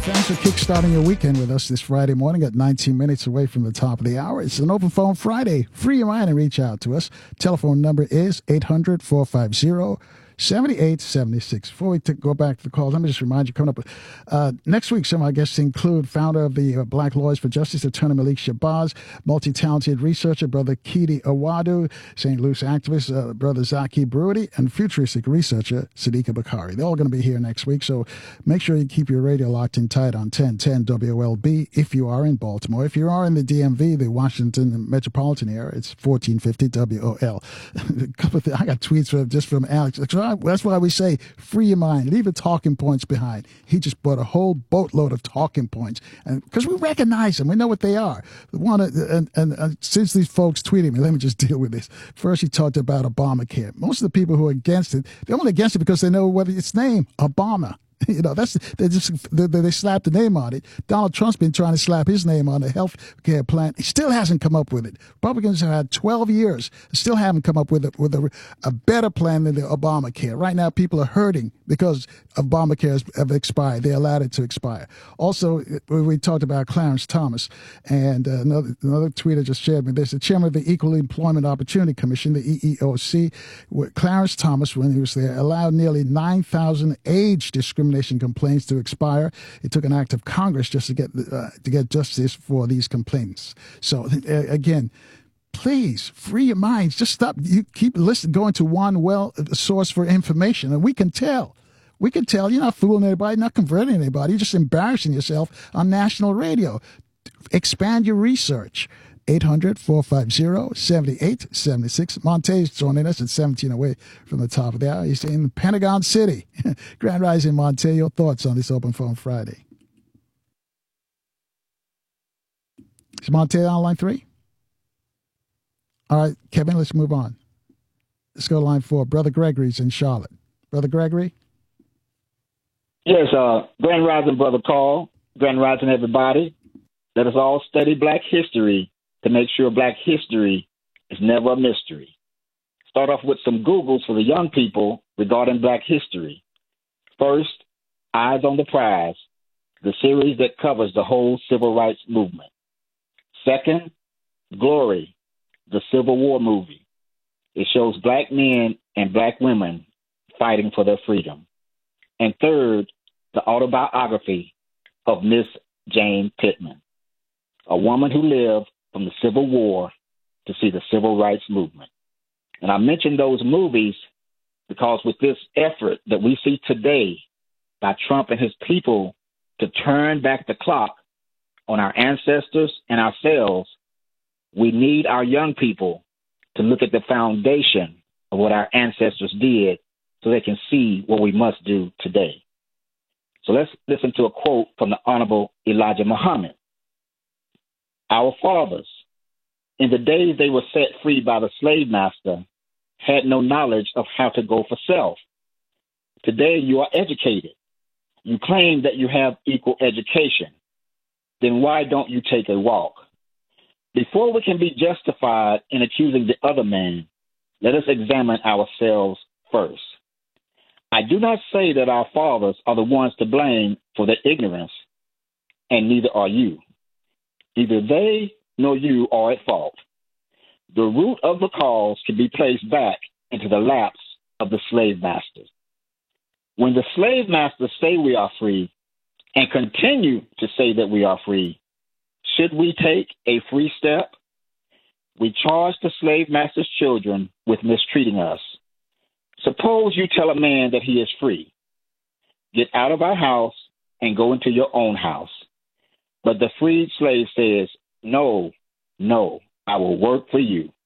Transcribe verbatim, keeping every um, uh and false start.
Thanks for kickstarting your weekend with us this Friday morning at nineteen minutes away from the top of the hour. It's an open phone Friday. Free your mind and reach out to us. Telephone number is eight hundred, four five zero, seven eight seven six. Before we t- go back to the calls, let me just remind you, coming up uh, next week, some of our guests include founder of the uh, Black Lawyers for Justice, Attorney Malik Shabazz, multi-talented researcher, Brother Kidi Awadu, Saint Louis activist, uh, Brother Zaki Brody, and futuristic researcher, Sadiqa Bakari. They're all going to be here next week, so make sure you keep your radio locked in tight on ten ten W O L B if you are in Baltimore. If you are in the D M V, the Washington metropolitan area, it's fourteen fifty W O L. A couple of th- I got tweets from, just from Alex. That's why we say free your mind, leave the talking points behind. He just brought a whole boatload of talking points, and because we recognize them, we know what they are. One, and, and, and since these folks tweeted me, let me just deal with this. First, he talked about Obamacare. Most of the people who are against it, they're only against it because they know what its name, Obama. You know, that's they just they, they slapped the name on it. Donald Trump's been trying to slap his name on the health care plan. He still hasn't come up with it. Republicans have had twelve years, still haven't come up with a, with a, a better plan than the Obamacare. Right now, people are hurting because Obamacare has have expired. They allowed it to expire. Also, we talked about Clarence Thomas, and uh, another another tweeter just shared me this. The chairman of the Equal Employment Opportunity Commission, the E E O C, Clarence Thomas, when he was there, allowed nearly nine thousand age discrimination complaints to expire. It took an act of Congress just to get uh, to get justice for these complaints. So uh, again, please free your minds. Just stop. You keep listening, going to one well source for information, and we can tell. We can tell you're not fooling anybody, not converting anybody. You're just embarrassing yourself on national radio. Expand your research. eight hundred, four five zero, seven eight seven six. Monte's joining us at seventeen away from the top of the hour. He's in Pentagon City. Grand Rising, Monte, your thoughts on this Open Phone Friday? Is Monte on line three? All right, Kevin, let's move on. Let's go to line four. Brother Gregory's in Charlotte. Brother Gregory? Yes, uh, Grand Rising, Brother Carl. Grand Rising, everybody. Let us all study Black history to make sure Black history is never a mystery. Start off with some Googles for the young people regarding Black history. First, Eyes on the Prize, the series that covers the whole civil rights movement. Second, Glory, the Civil War movie. It shows Black men and Black women fighting for their freedom. And third, the autobiography of Miss Jane Pittman, a woman who lived from the Civil War to see the civil rights movement. And I mention those movies because with this effort that we see today by Trump and his people to turn back the clock on our ancestors and ourselves, we need our young people to look at the foundation of what our ancestors did so they can see what we must do today. So let's listen to a quote from the Honorable Elijah Muhammad. Our fathers, in the days they were set free by the slave master, had no knowledge of how to go for self. Today you are educated. You claim that you have equal education. Then why don't you take a walk? Before we can be justified in accusing the other man, let us examine ourselves first. I do not say that our fathers are the ones to blame for their ignorance, and neither are you. Neither they nor you are at fault. The root of the cause can be placed back into the laps of the slave masters. When the slave masters say we are free and continue to say that we are free, should we take a free step? We charge the slave master's children with mistreating us. Suppose you tell a man that he is free. Get out of our house and go into your own house. But the freed slave says, no, no, I will work for you.